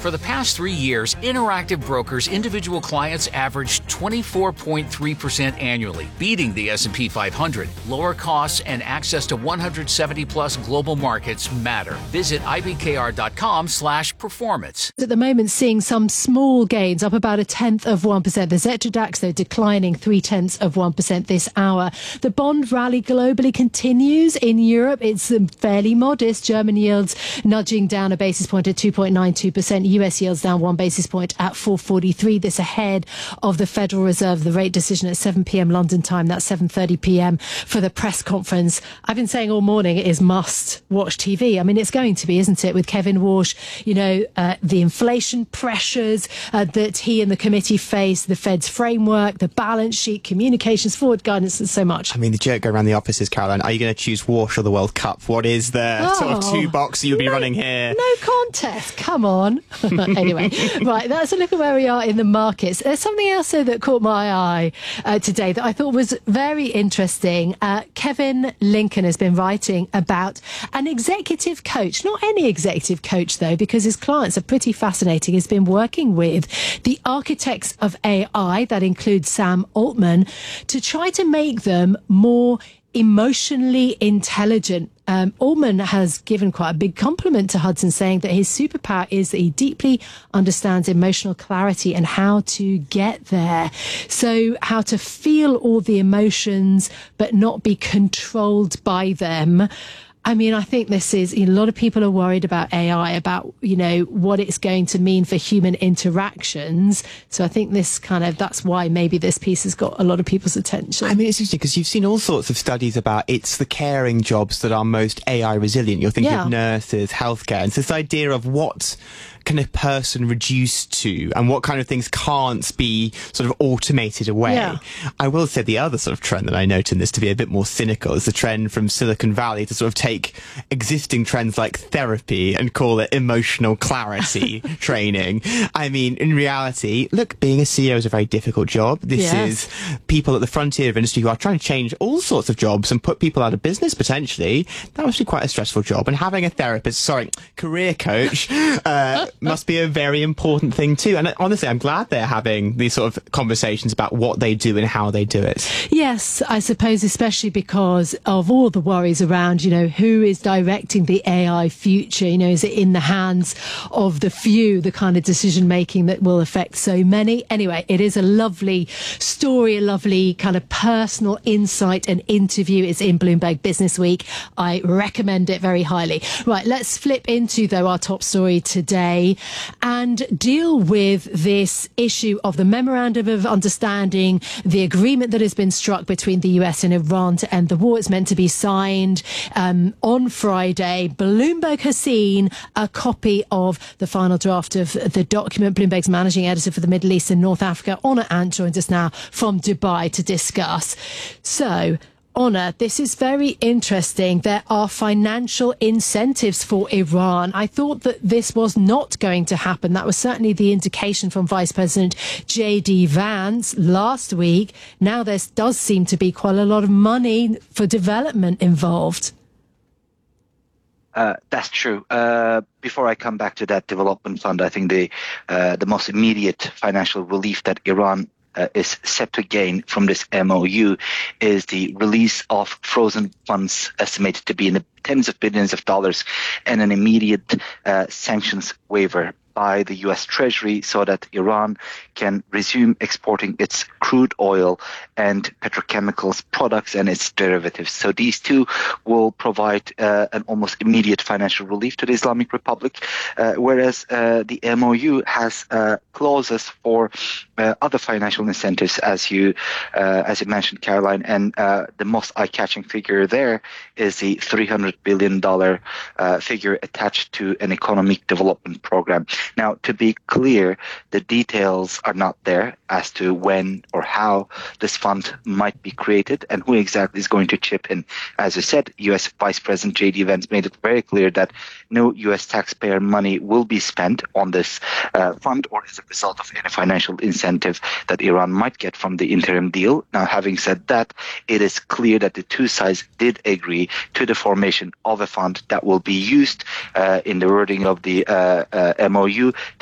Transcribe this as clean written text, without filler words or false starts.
For the past 3 years, Interactive Brokers individual clients averaged 24.3% annually, beating the S&P 500. Lower costs and access to 170-plus global markets matter. Visit ibkr.com/performance. At the moment, seeing some small gains, up about 0.1%. The Xetra DAX, though, declining 0.3% this hour. The bond rally globally continues. In Europe, it's fairly modest. German yields nudging down a basis point at 2.92%. US yields down 1 basis point at 4.43. This ahead of the Federal Reserve, the rate decision at 7 p.m. London time. That's 7:30 p.m. for the press conference. I've been saying all morning it is must-watch TV. I mean, it's going to be, isn't it, with Kevin Walsh, the inflation pressures that he and the committee face, the Fed's framework, the balance sheet, communications, forward guidance, and so much. I mean, the joke going around the office is, Caroline, are you going to choose Walsh or the World Cup? What is the sort of two box you'll be running here? No contest. Come on. Anyway, right, that's a look at where we are in the markets. There's something else, though, that caught my eye today that I thought was very interesting. Kevin Lincoln has been writing about an executive coach, not any executive coach, though, because his clients are pretty fascinating. He's been working with the architects of AI, that includes Sam Altman, to try to make them more emotionally intelligent. Altman has given quite a big compliment to Hudson, saying that his superpower is that he deeply understands emotional clarity and how to get there. So how to feel all the emotions, but not be controlled by them. I mean, I think this is, a lot of people are worried about AI, about, what it's going to mean for human interactions. So I think that's why maybe this piece has got a lot of people's attention. I mean, it's interesting because you've seen all sorts of studies about it's the caring jobs that are most AI resilient. You're thinking of nurses, healthcare. And so this idea of what can a person reduce to and what kind of things can't be sort of automated away. Yeah. I will say the other sort of trend that I note in this, to be a bit more cynical, is the trend from Silicon Valley to sort of take existing trends like therapy and call it emotional clarity training. I mean, in reality, look, being a CEO is a very difficult job. This is people at the frontier of industry who are trying to change all sorts of jobs and put people out of business potentially. That must be quite a stressful job. And having a career coach, must be a very important thing too. And honestly, I'm glad they're having these sort of conversations about what they do and how they do it. Yes, I suppose especially because of all the worries around, who is directing the AI future? Is it in the hands of the few, the kind of decision making that will affect so many? Anyway, it is a lovely story, a lovely kind of personal insight and interview. It's in Bloomberg Business Week. I recommend it very highly. Right, let's flip into, though, our top story today and deal with this issue of the Memorandum of Understanding, the agreement that has been struck between the US and Iran to end the war. It's meant to be signed on Friday. Bloomberg has seen a copy of the final draft of the document. Bloomberg's managing editor for the Middle East and North Africa, Honor Ant, joins us now from Dubai to discuss. So, Honor, this is very interesting. There are financial incentives for Iran. I thought that this was not going to happen. That was certainly the indication from Vice President J.D. Vance last week. Now there does seem to be quite a lot of money for development involved. That's true. Before I come back to that development fund, I think the most immediate financial relief that Iran is set to gain from this MOU is the release of frozen funds estimated to be in the tens of billions of dollars and an immediate sanctions waiver by the U.S. Treasury so that Iran can resume exporting its crude oil and petrochemicals products and its derivatives. So these two will provide an almost immediate financial relief to the Islamic Republic, whereas the MOU has clauses for other financial incentives, as you mentioned, Caroline, and the most eye-catching figure there is the $300 billion figure attached to an economic development program. Now, to be clear, the details are not there as to when or how this fund might be created and who exactly is going to chip in. As I said, U.S. Vice President J.D. Vance made it very clear that no U.S. taxpayer money will be spent on this fund or as a result of any financial incentive that Iran might get from the interim deal. Now, having said that, it is clear that the two sides did agree to the formation of a fund that will be used in the wording of the MOU